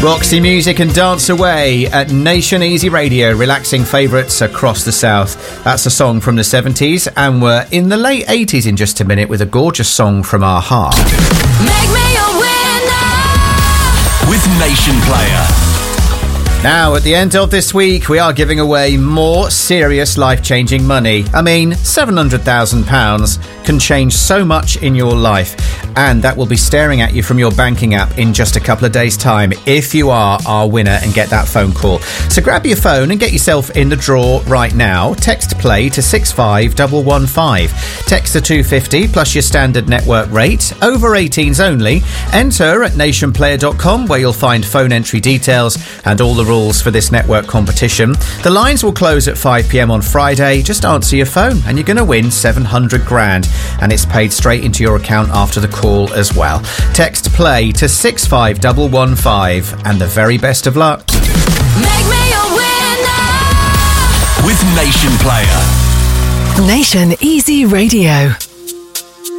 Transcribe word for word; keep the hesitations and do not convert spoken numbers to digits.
Roxy music and dance away at Nation Easy Radio, relaxing favourites across the south. That's a song from the seventies, and we're in the late eighties in just a minute with a gorgeous song from a-ha. Make me a winner with Nation Player. Now, at the end of this week, we are giving away more serious life-changing money. I mean, seven hundred thousand pounds can change so much in your life, and that will be staring at you from your banking app in just a couple of days' time if you are our winner and get that phone call. So grab your phone and get yourself in the draw right now. Text play to six five one one five. Text to two fifty plus your standard network rate. Over eighteens only. Enter at nation player dot com, where you'll find phone entry details and all the rules for this network competition. The lines will close at five p m on Friday. Just answer your phone and you're going to win seven hundred grand, and it's paid straight into your account after the call as well. Text play to six five one one five, and the very best of luck. Make me a winner with Nation Player. Nation Easy Radio.